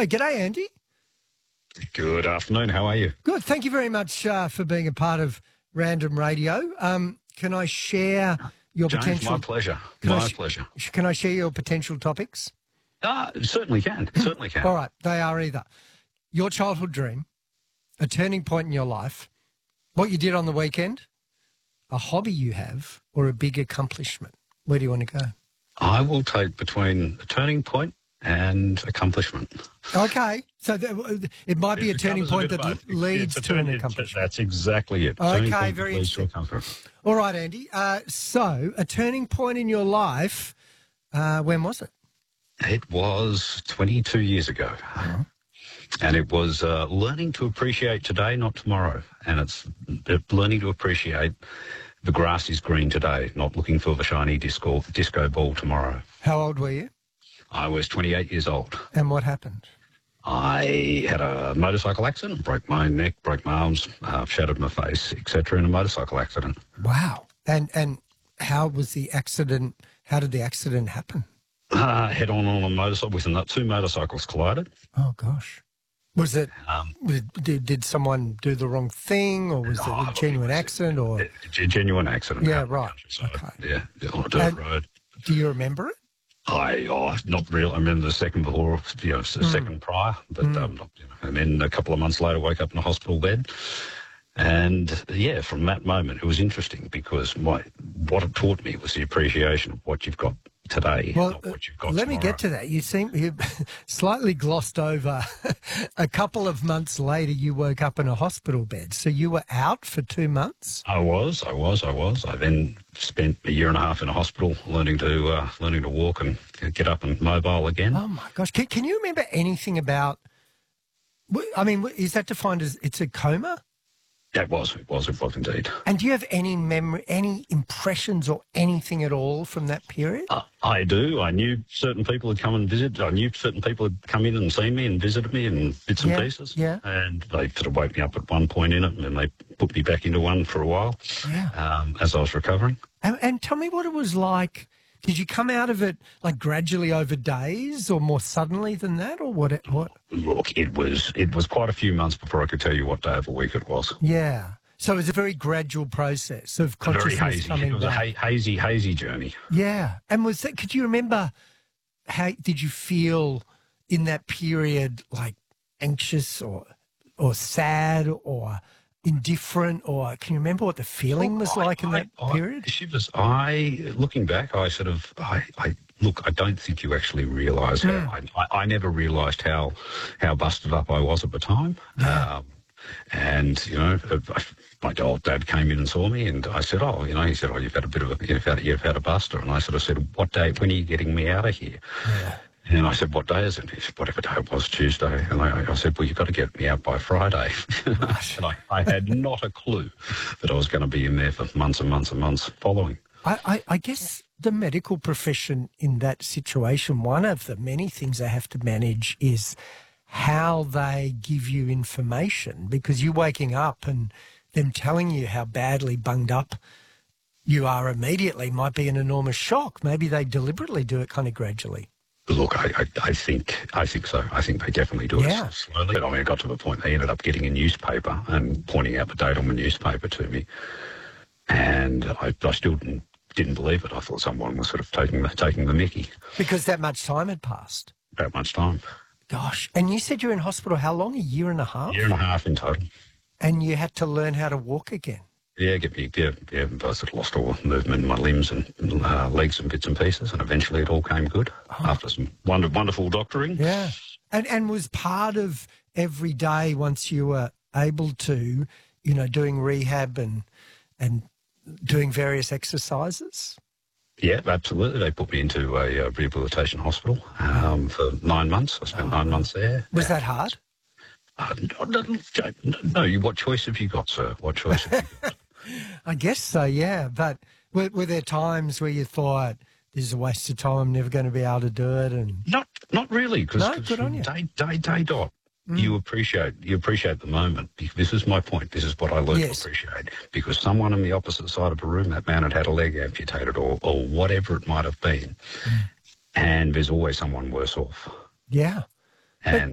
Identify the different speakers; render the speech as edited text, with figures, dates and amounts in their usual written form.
Speaker 1: Oh, g'day, Andy.
Speaker 2: Good afternoon. How are you?
Speaker 1: Good. Thank you very much for being a part of Random Radio. Can I share your
Speaker 2: James,
Speaker 1: potential?
Speaker 2: my pleasure. My pleasure.
Speaker 1: Can I share your potential topics?
Speaker 2: Certainly can. Certainly can.
Speaker 1: All right. They are either your childhood dream, a turning point in your life, what you did on the weekend, a hobby you have, or a big accomplishment. Where do you want to go?
Speaker 2: I will take between a turning point and accomplishment.
Speaker 1: Okay. So it might be a turning point that leads to an accomplishment.
Speaker 2: That's exactly it.
Speaker 1: Okay, very interesting. All right, Andy. So a turning point in your life, when was it?
Speaker 2: It was 22 years ago. And it was learning to appreciate today, not tomorrow. And it's learning to appreciate the grass is green today, not looking for the shiny disco ball tomorrow.
Speaker 1: How old were you?
Speaker 2: I was 28 years old.
Speaker 1: And what happened?
Speaker 2: I had a motorcycle accident, broke my neck, broke my arms, shattered my face, etc. in a motorcycle accident.
Speaker 1: Wow. And how was the accident? How did the accident happen?
Speaker 2: Head-on a motorcycle with two motorcycles collided.
Speaker 1: Oh, gosh. Was it, did someone do the wrong thing, or was it a genuine accident? Or
Speaker 2: a genuine accident.
Speaker 1: Yeah, right. Okay.
Speaker 2: Yeah, on a dirt road.
Speaker 1: Do you remember it?
Speaker 2: Not really. I remember the second before, the second prior, but and then a couple of months later, woke up in a hospital bed. And yeah, from that moment, it was interesting because what it taught me was the appreciation of what you've got today, not what you've got
Speaker 1: let
Speaker 2: tomorrow.
Speaker 1: me get to that. You slightly glossed over a couple of months later you woke up in a hospital bed. So you were out for 2 months? I
Speaker 2: was. I then spent a year and a half in a hospital learning to walk and get up and mobile again.
Speaker 1: Oh my gosh. Can you remember anything about, I mean, is that defined as it's a coma?
Speaker 2: It was indeed.
Speaker 1: And do you have any memory, any impressions or anything at all from that period?
Speaker 2: I do. I knew certain people had come and visited. I knew certain people had come in and seen me and visited me in bits and pieces.
Speaker 1: Yeah.
Speaker 2: And they sort of woke me up at one point in it, and then they put me back into one for a while as I was recovering.
Speaker 1: And tell me what it was like. Did you come out of it like gradually over days or more suddenly than that, or what?
Speaker 2: Look, it was quite a few months before I could tell you what day of the week it was.
Speaker 1: Yeah. So it was a very gradual process of consciousness
Speaker 2: very hazy.
Speaker 1: coming back.
Speaker 2: It was a hazy journey.
Speaker 1: Yeah. And could you remember did you feel in that period like anxious or sad or indifferent, or can you remember what the feeling was like in that period?
Speaker 2: Looking back, I don't think you actually realise how. I never realised how busted up I was at the time.
Speaker 1: Yeah.
Speaker 2: And my old dad came in and saw me, and I said, he said, you've had a buster, and I sort of said, what day? When are you getting me out of here?
Speaker 1: Yeah.
Speaker 2: And I said, what day is it? He said, whatever day it was, Tuesday. And I said, well, you've got to get me out by Friday. And I had not a clue that I was going to be in there for months and months and months following.
Speaker 1: I guess the medical profession in that situation, one of the many things they have to manage is how they give you information, because you waking up and them telling you how badly bunged up you are immediately might be an enormous shock. Maybe they deliberately do it kind of gradually.
Speaker 2: Look, I think so. I think they definitely do it slowly. But I mean, it got to the point they ended up getting a newspaper and pointing out the date on the newspaper to me, and I still didn't believe it. I thought someone was sort of taking the mickey.
Speaker 1: Because that much time had passed.
Speaker 2: That much time.
Speaker 1: Gosh. And you said you were in hospital how long? A year and a half?
Speaker 2: A year and a half in total.
Speaker 1: And you had to learn how to walk again?
Speaker 2: Yeah, I sort of lost all movement in my limbs and legs and bits and pieces, and eventually it all came good after some wonderful doctoring.
Speaker 1: Yeah. And was part of every day once you were able to, doing rehab and doing various exercises?
Speaker 2: Yeah, absolutely. They put me into a rehabilitation hospital for 9 months. I spent 9 months there.
Speaker 1: Was that hard?
Speaker 2: No, what choice have you got, sir? What choice have you got?
Speaker 1: I guess so, yeah. But were there times where you thought, this is a waste of time, I'm never going to be able to do it? And
Speaker 2: Not really, because
Speaker 1: good on you.
Speaker 2: Day dot, you appreciate the moment. This is my point. This is what I learned to appreciate. Because someone on the opposite side of the room, that man had a leg amputated or whatever it might have been, and there's always someone worse off.
Speaker 1: Yeah.
Speaker 2: And